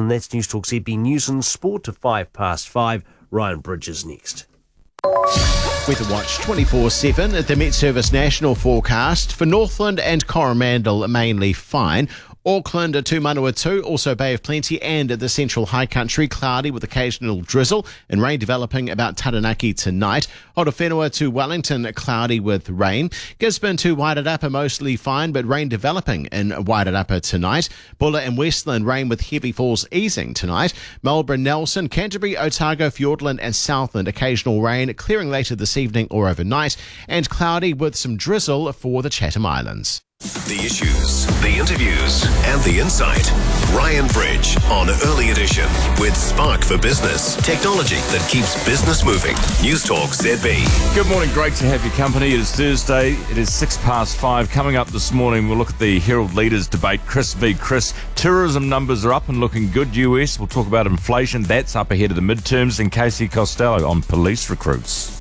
And that's News Talk ZB News and Sport to 5:05. Ryan Bridge is next. Weather Watch 24/7 at the Met Service National Forecast. For Northland and Coromandel, mainly fine. Auckland, Tumanawatu, also Bay of Plenty, and the Central High Country, cloudy with occasional drizzle and rain developing about Taranaki tonight. Horowhenua to Wellington, cloudy with rain. Gisborne to Wairarapa, mostly fine, but rain developing in Wairarapa tonight. Bulla and Westland, rain with heavy falls easing tonight. Melbourne, Nelson, Canterbury, Otago, Fiordland and Southland, occasional rain, clearing later this evening or overnight, and cloudy with some drizzle for the Chatham Islands. The issues, the interviews, and the insight. Ryan Bridge on Early Edition with Spark for Business. Technology that keeps business moving. News Talk ZB. Good morning, great to have your company. It is Thursday, it is 5:06. Coming up this morning, we'll look at the Herald Leaders debate, Chris v. Chris. Tourism numbers are up and looking good, US. We'll talk about inflation, that's up ahead of the midterms, and Casey Costello on police recruits.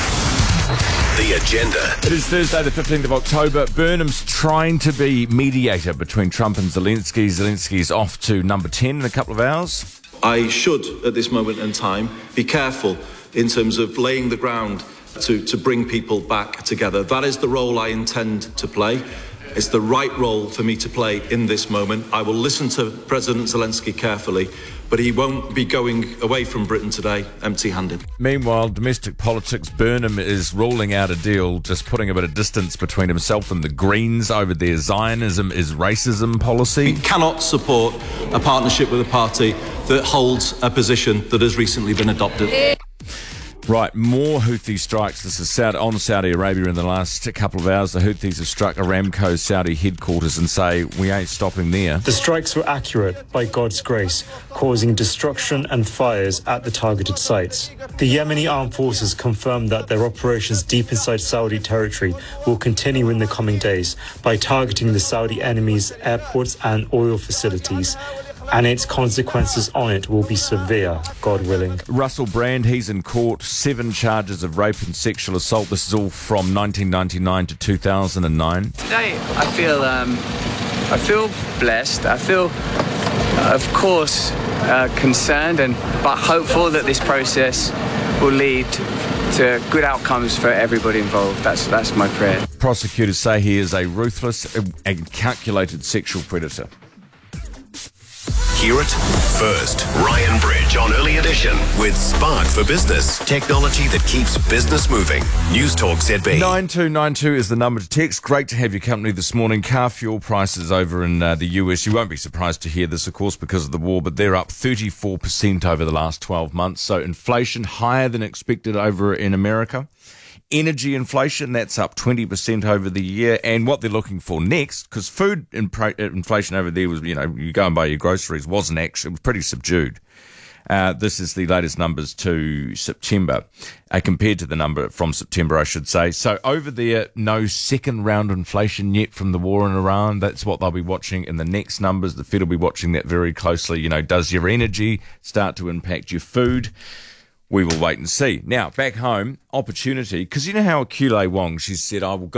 The agenda. It is Thursday, the 15th of October. Burnham's trying to be mediator between Trump and Zelensky. Zelensky's off to number 10 in a couple of hours. I should, at this moment in time, be careful in terms of laying the ground to bring people back together. That is the role I intend to play. It's the right role for me to play in this moment. I will listen to President Zelensky carefully, but he won't be going away from Britain today empty-handed. Meanwhile, domestic politics, Burnham is ruling out a deal, just putting a bit of distance between himself and the Greens over their Zionism is racism policy. We cannot support a partnership with a party that holds a position that has recently been adopted. Right, more Houthi strikes. This is on Saudi Arabia in the last couple of hours. The Houthis have struck Aramco's Saudi headquarters and say, we ain't stopping there. The strikes were accurate, by God's grace, causing destruction and fires at the targeted sites. The Yemeni armed forces confirmed that their operations deep inside Saudi territory will continue in the coming days by targeting the Saudi enemies' airports and oil facilities. And its consequences on it will be severe, God willing. Russell Brand, he's in court, 7 charges of rape and sexual assault. This is all from 1999 to 2009. Today, I feel blessed. I feel, of course, concerned but hopeful that this process will lead to good outcomes for everybody involved. That's my prayer. Prosecutors say he is a ruthless and calculated sexual predator. Hear it first. Ryan Bridge on Early Edition with Spark for Business. Technology that keeps business moving. News Talk ZB. 9292 is the number to text. Great to have your company this morning. Car fuel prices over in the US. You won't be surprised to hear this, of course, because of the war, but they're up 34% over the last 12 months. So inflation higher than expected over in America. Energy inflation, that's up 20% over the year. And what they're looking for next, because food inflation over there was, you go and buy your groceries, it was pretty subdued. This is the latest numbers to September, compared to the number from September, I should say. So over there, no second round inflation yet from the war in Iran. That's what they'll be watching in the next numbers. The Fed will be watching that very closely. Does your energy start to impact your food? We will wait and see. Now, back home, opportunity, because you know how Kule Wong, she said,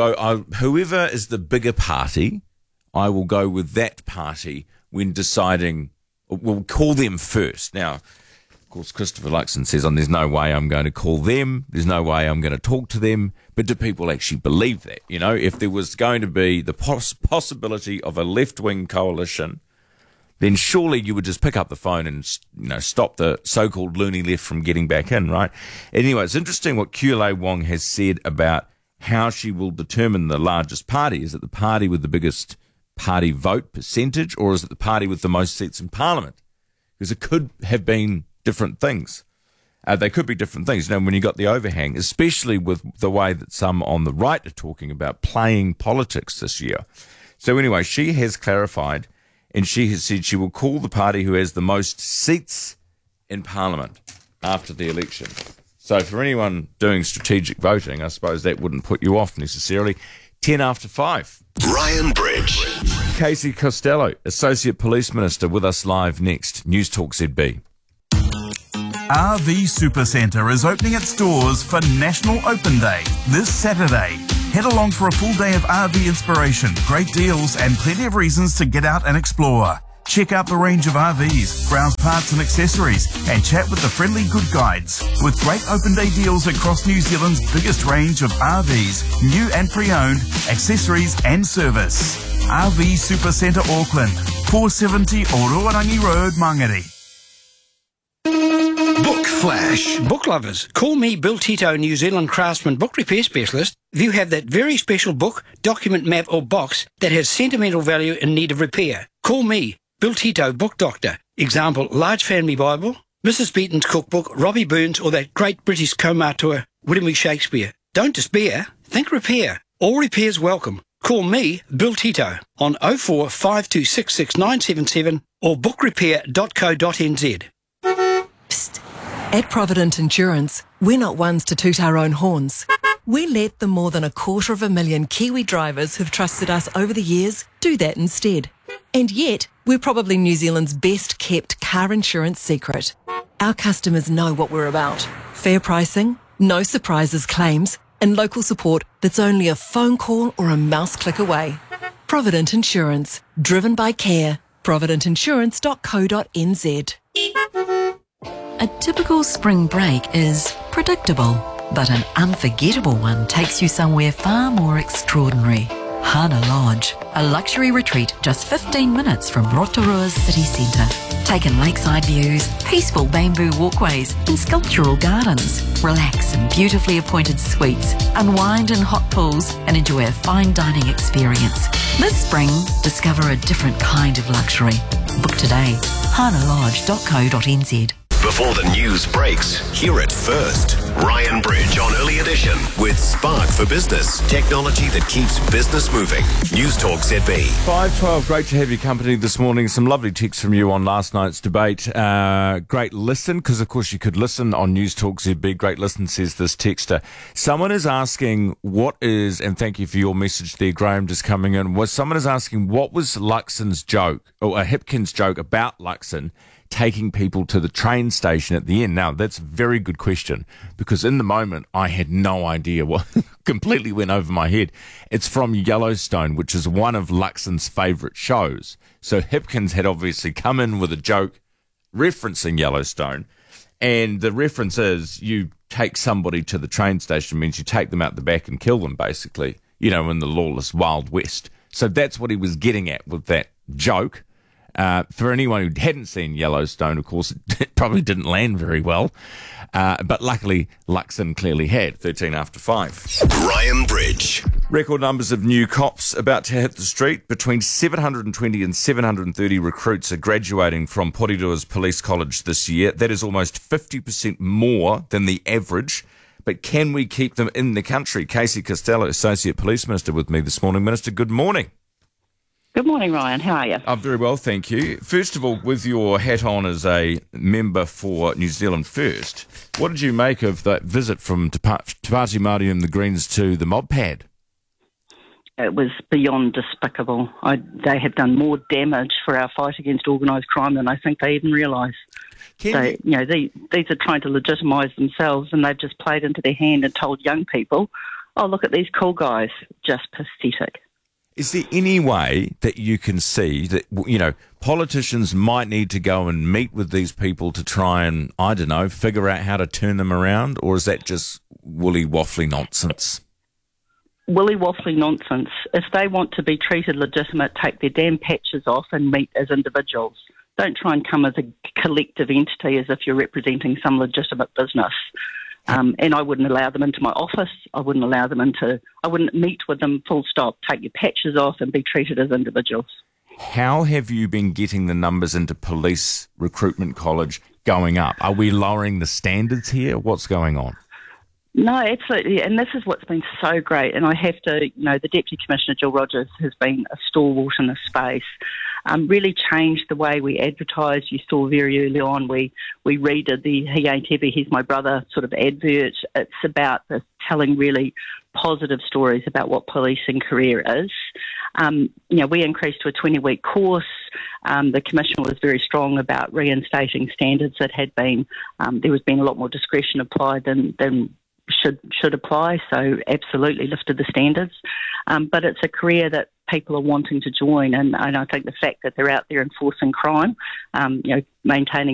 whoever is the bigger party, I will go with that party when deciding, we'll call them first. Now, of course, Christopher Luxon says, there's no way I'm going to call them, there's no way I'm going to talk to them, but do people actually believe that? If there was going to be the possibility of a left-wing coalition, then surely you would just pick up the phone and, stop the so-called loony left from getting back in, right? Anyway, it's interesting what Kule Wong has said about how she will determine the largest party. Is it the party with the biggest party vote percentage, or is it the party with the most seats in Parliament? Because it could have been different things. They could be different things, when you got the overhang, especially with the way that some on the right are talking about playing politics this year. So anyway, she has clarified, and she has said she will call the party who has the most seats in Parliament after the election. So for anyone doing strategic voting, I suppose that wouldn't put you off necessarily. 10 after 5. Ryan Bridge. Casey Costello, Associate Police Minister, with us live next. News Talk ZB. RV Supercentre is opening its doors for National Open Day this Saturday. Head along for a full day of RV inspiration, great deals and plenty of reasons to get out and explore. Check out the range of RVs, browse parts and accessories, and chat with the friendly good guides. With great open day deals across New Zealand's biggest range of RVs, new and pre-owned, accessories and service. RV Supercentre Auckland, 470 Ororangi Road, Mangere. Book Flash. Book lovers, call me Bill Tito, New Zealand Craftsman Book Repair Specialist. If you have that very special book, document, map or box that has sentimental value in need of repair, call me, Bill Tito, Book Doctor. Example, Large Family Bible, Mrs. Beaton's Cookbook, Robbie Burns or that great British Comatua, William Shakespeare. Don't despair, think repair. All repairs welcome. Call me, Bill Tito, on 04 5266 or bookrepair.co.nz. Psst. At Provident Insurance, we're not ones to toot our own horns. We let the more than 250,000 Kiwi drivers who've trusted us over the years do that instead. And yet, we're probably New Zealand's best kept car insurance secret. Our customers know what we're about. Fair pricing, no surprises claims, and local support that's only a phone call or a mouse click away. Provident Insurance, driven by care. providentinsurance.co.nz. A typical spring break is predictable, but an unforgettable one takes you somewhere far more extraordinary. Hana Lodge, a luxury retreat just 15 minutes from Rotorua's city centre. Take in lakeside views, peaceful bamboo walkways and sculptural gardens. Relax in beautifully appointed suites, unwind in hot pools and enjoy a fine dining experience. This spring, discover a different kind of luxury. Book today, hanalodge.co.nz. Before the news breaks, hear it first. Ryan Bridge on Early Edition with Spark for Business. Technology that keeps business moving. News Talk ZB. 5:12, great to have your company this morning. Some lovely texts from you on last night's debate. Great listen, because of course you could listen on News Talk ZB. Great listen, says this texter. Someone is asking what is, and thank you for your message there, Graham, just coming in. Someone is asking what was Luxon's joke, or Hipkins' joke about Luxon taking people to the train station at the end? Now, that's a very good question, because in the moment, I had no idea what completely went over my head. It's from Yellowstone, which is one of Luxon's favourite shows. So Hipkins had obviously come in with a joke referencing Yellowstone, and the reference is you take somebody to the train station means you take them out the back and kill them, basically, you know, in the lawless Wild West. So that's what he was getting at with that joke. For anyone who hadn't seen Yellowstone, of course, it probably didn't land very well. But luckily, Luxon clearly had, 13 after 5. Ryan Bridge. Record numbers of new cops about to hit the street. Between 720 and 730 recruits are graduating from Porirua's Police College this year. That is almost 50% more than the average. But can we keep them in the country? Casey Costello, Associate Police Minister, with me this morning. Minister, good morning. Good morning, Ryan. How are you? I'm very well, thank you. First of all, with your hat on as a member for New Zealand First, what did you make of that visit from Te Pāti Māori and the Greens to the mob pad? It was beyond despicable. They have done more damage for our fight against organised crime than I think they even realise. These are trying to legitimise themselves, and they've just played into their hand and told young people, oh, look at these cool guys. Just pathetic. Is there any way that you can see that, you know, politicians might need to go and meet with these people to try and, I don't know, figure out how to turn them around? Or is that just woolly-waffly nonsense? Woolly-waffly nonsense. If they want to be treated legitimate, take their damn patches off and meet as individuals. Don't try and come as a collective entity as if you're representing some legitimate business. And I wouldn't allow them into my office. I wouldn't meet with them, full stop. Take your patches off and be treated as individuals. How have you been getting the numbers into police recruitment college going up? Are we lowering the standards here? What's going on? No, absolutely. And this is what's been so great. And I have to, the Deputy Commissioner, Jill Rogers, has been a stalwart in this space. Really changed the way we advertise. You saw very early on we redid the He Ain't Heavy, He's My Brother sort of advert. It's about telling really positive stories about what policing career is. We increased to a 20-week course. The Commissioner was very strong about reinstating standards that had been, there has been a lot more discretion applied than should apply, so absolutely lifted the standards. But it's a career that people are wanting to join, and I think the fact that they're out there enforcing crime, maintaining